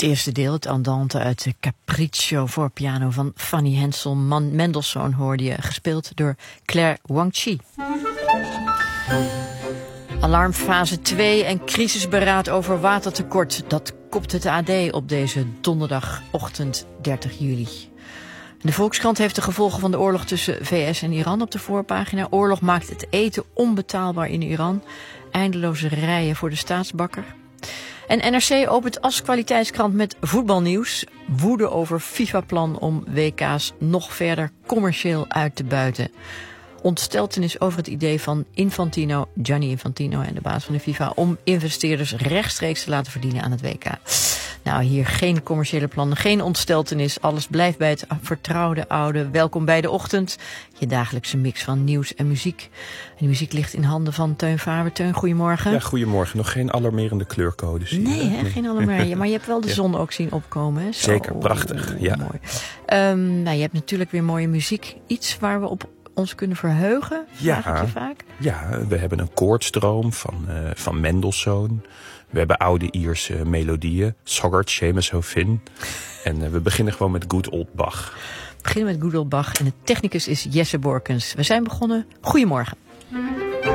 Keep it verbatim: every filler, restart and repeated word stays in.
Het eerste deel, het andante uit de Capriccio voor piano van Fanny Hensel Mendelssohn, hoorde je, gespeeld door Claire Wang-Chi. Alarmfase twee en crisisberaad over watertekort. Dat kopt het A D op deze donderdagochtend dertig juli. De Volkskrant heeft de gevolgen van de oorlog tussen V S en Iran op de voorpagina. Oorlog maakt het eten onbetaalbaar in Iran. Eindeloze rijen voor de staatsbakker. En N R C opent als kwaliteitskrant met voetbalnieuws. Woede over FIFA-plan om W K's nog verder commercieel uit te buiten. Ontsteltenis over het idee van Infantino, Gianni Infantino en de baas van de FIFA, om investeerders rechtstreeks te laten verdienen aan het W K. Nou, hier geen commerciële plannen, geen ontsteltenis. Alles blijft bij het vertrouwde oude. Welkom bij de ochtend. Je dagelijkse mix van nieuws en muziek. En de muziek ligt in handen van Teun Faber. Teun, goedemorgen. Ja, goedemorgen. Nog geen alarmerende kleurcodes. Nee, hè? Geen alarmerende. Maar je hebt wel de zon ja. ook zien opkomen. Hè? Zo, zeker, prachtig. Ja. Mooi. Um, nou, je hebt natuurlijk weer mooie muziek. Iets waar we op ons kunnen verheugen, vraag ja, ik je vaak. Ja, we hebben een koordstroom van, uh, van Mendelssohn. We hebben oude Ierse melodieën. Sogert, Seamus O'Finn. En uh, we beginnen gewoon met Good Old Bach. We beginnen met Good Old Bach. En de technicus is Jesse Borkens. We zijn begonnen. Goedemorgen.